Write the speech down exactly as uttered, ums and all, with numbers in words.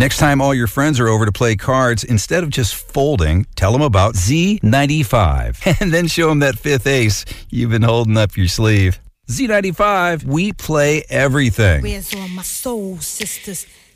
Next time all your friends are over to play cards, instead of just folding, tell them about Z ninety-five. And then show them that fifth ace you've been holding up your sleeve. Z ninety-five, we play everything. Where's all my soul sisters?